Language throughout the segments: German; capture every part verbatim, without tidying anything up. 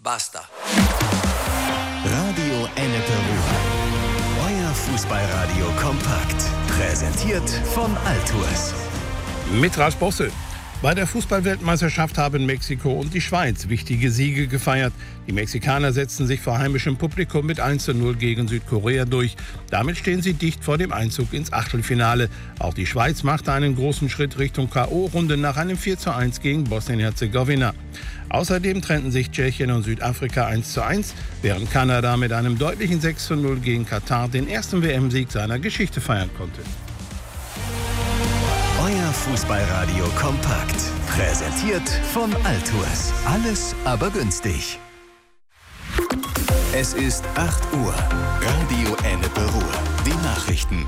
Basta. Radio Ennepe Ruhr. Euer Fußballradio kompakt. Präsentiert von Altours. Mit Ralf Bosse. Bei der Fußballweltmeisterschaft haben Mexiko und die Schweiz wichtige Siege gefeiert. Die Mexikaner setzten sich vor heimischem Publikum mit eins zu null gegen Südkorea durch. Damit stehen sie dicht vor dem Einzug ins Achtelfinale. Auch die Schweiz machte einen großen Schritt Richtung K O-Runde nach einem vier zu eins gegen Bosnien-Herzegowina. Außerdem trennten sich Tschechien und Südafrika eins zu eins, während Kanada mit einem deutlichen sechs zu null gegen Katar den ersten W M-Sieg seiner Geschichte feiern konnte. Euer Fußballradio kompakt. Präsentiert von Altours. Alles aber günstig. Es ist acht Uhr. Radio Ennepe Ruhr. Die Nachrichten.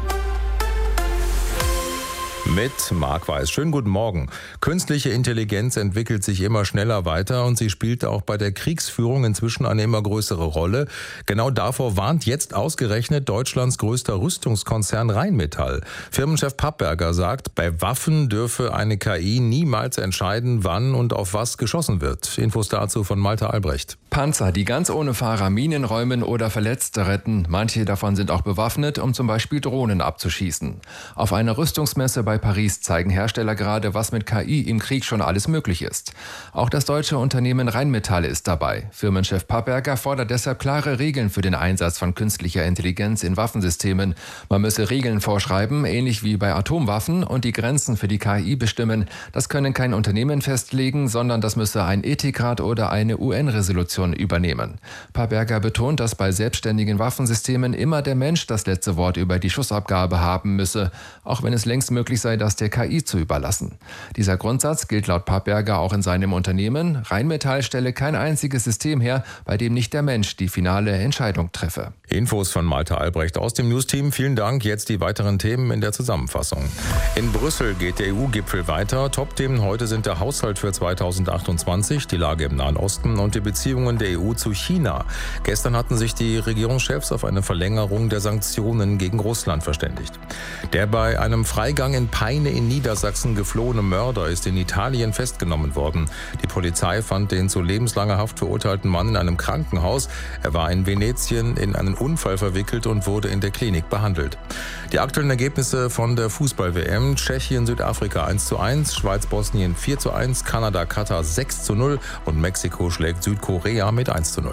Mit Marc Weiß. Schönen guten Morgen. Künstliche Intelligenz entwickelt sich immer schneller weiter und sie spielt auch bei der Kriegsführung inzwischen eine immer größere Rolle. Genau davor warnt jetzt ausgerechnet Deutschlands größter Rüstungskonzern Rheinmetall. Firmenchef Papperger sagt, bei Waffen dürfe eine K I niemals entscheiden, wann und auf was geschossen wird. Infos dazu von Malte Albrecht. Panzer, die ganz ohne Fahrer Minen räumen oder Verletzte retten. Manche davon sind auch bewaffnet, um zum Beispiel Drohnen abzuschießen. Auf einer Rüstungsmesse bei Paris zeigen Hersteller gerade, was mit K I im Krieg schon alles möglich ist. Auch das deutsche Unternehmen Rheinmetall ist dabei. Firmenchef Papperger fordert deshalb klare Regeln für den Einsatz von künstlicher Intelligenz in Waffensystemen. Man müsse Regeln vorschreiben, ähnlich wie bei Atomwaffen, und die Grenzen für die K I bestimmen. Das können kein Unternehmen festlegen, sondern das müsse ein Ethikrat oder eine U N-Resolution übernehmen. Papperger betont, dass bei selbstständigen Waffensystemen immer der Mensch das letzte Wort über die Schussabgabe haben müsse, auch wenn es längst möglich sei, das der K I zu überlassen. Dieser Grundsatz gilt laut Papperger auch in seinem Unternehmen. Rheinmetall stelle kein einziges System her, bei dem nicht der Mensch die finale Entscheidung treffe. Infos von Malte Albrecht aus dem News-Team. Vielen Dank. Jetzt die weiteren Themen in der Zusammenfassung. In Brüssel geht der E U-Gipfel weiter. Top-Themen heute sind der Haushalt für zweitausendachtundzwanzig, die Lage im Nahen Osten und die Beziehungen der E U zu China. Gestern hatten sich die Regierungschefs auf eine Verlängerung der Sanktionen gegen Russland verständigt. Der bei einem Freigang in Peine in Niedersachsen geflohene Mörder ist in Italien festgenommen worden. Die Polizei fand den zu lebenslanger Haft verurteilten Mann in einem Krankenhaus. Er war in Venetien in einen Unfall verwickelt und wurde in der Klinik behandelt. Die aktuellen Ergebnisse von der Fußball-W M: Tschechien, Südafrika eins zu eins, Schweiz, Bosnien vier zu eins, Kanada, Katar sechs zu null und Mexiko schlägt Südkorea mit eins zu null.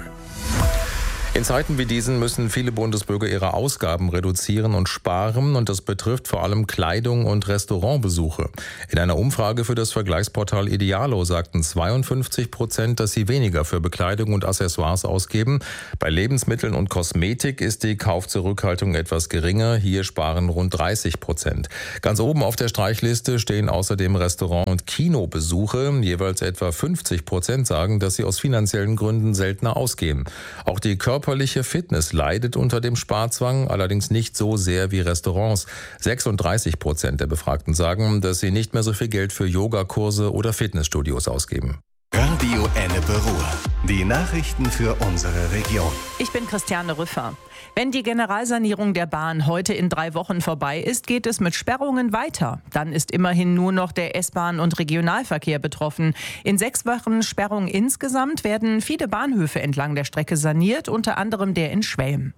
In Zeiten wie diesen müssen viele Bundesbürger ihre Ausgaben reduzieren und sparen, und das betrifft vor allem Kleidung und Restaurantbesuche. In einer Umfrage für das Vergleichsportal Idealo sagten zweiundfünfzig Prozent, dass sie weniger für Bekleidung und Accessoires ausgeben. Bei Lebensmitteln und Kosmetik ist die Kaufzurückhaltung etwas geringer. Hier sparen rund dreißig Prozent. Ganz oben auf der Streichliste stehen außerdem Restaurant- und Kinobesuche. Jeweils etwa fünfzig Prozent sagen, dass sie aus finanziellen Gründen seltener ausgehen. Auch die Körper Körperliche Fitness leidet unter dem Sparzwang, allerdings nicht so sehr wie Restaurants. sechsunddreißig Prozent der Befragten sagen, dass sie nicht mehr so viel Geld für Yogakurse oder Fitnessstudios ausgeben. Radio Ennepe Ruhr. Die Nachrichten für unsere Region. Ich bin Christiane Rüffer. Wenn die Generalsanierung der Bahn heute in drei Wochen vorbei ist, geht es mit Sperrungen weiter. Dann ist immerhin nur noch der S-Bahn- und Regionalverkehr betroffen. In sechs Wochen Sperrung insgesamt werden viele Bahnhöfe entlang der Strecke saniert, unter anderem der in Schwelm.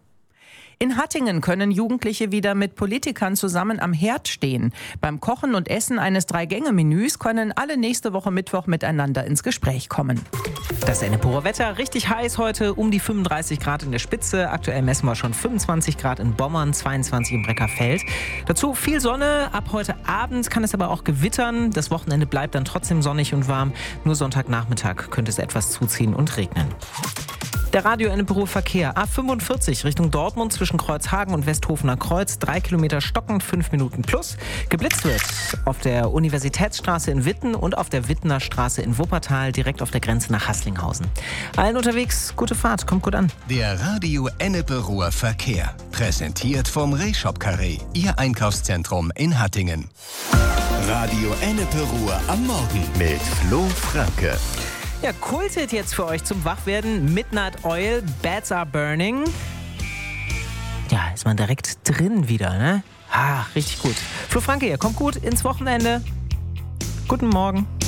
In Hattingen können Jugendliche wieder mit Politikern zusammen am Herd stehen. Beim Kochen und Essen eines Drei-Gänge-Menüs können alle nächste Woche Mittwoch miteinander ins Gespräch kommen. Das Ennepe Wetter, richtig heiß heute, um die fünfunddreißig Grad in der Spitze. Aktuell messen wir schon fünfundzwanzig Grad in Bommern, zweiundzwanzig im Breckerfeld. Dazu viel Sonne, ab heute Abend kann es aber auch gewittern. Das Wochenende bleibt dann trotzdem sonnig und warm. Nur Sonntagnachmittag könnte es etwas zuziehen und regnen. Der Radio Ennepe Ruhr Verkehr. A fünfundvierzig Richtung Dortmund zwischen Kreuzhagen und Westhofener Kreuz. Drei Kilometer stockend, fünf Minuten plus. Geblitzt wird auf der Universitätsstraße in Witten und auf der Wittener Straße in Wuppertal, direkt auf der Grenze nach Haßlinghausen. Allen unterwegs, gute Fahrt, kommt gut an. Der Radio Ennepe Ruhr Verkehr. Präsentiert vom Rehshop Carré, Ihr Einkaufszentrum in Hattingen. Radio Ennepe Ruhr am Morgen mit Flo Franke. Ja, Kulthit jetzt für euch zum Wachwerden. Midnight Oil, Bats Are Burning. Ja, ist man direkt drin wieder, ne? Ah, richtig gut. Flo Franke hier, kommt gut ins Wochenende. Guten Morgen.